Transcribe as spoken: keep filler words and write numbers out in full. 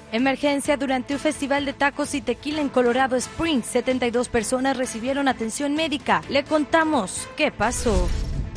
Emergencia durante un festival de tacos y tequila en Colorado Springs. setenta y dos personas recibieron atención médica. Le contamos qué pasó.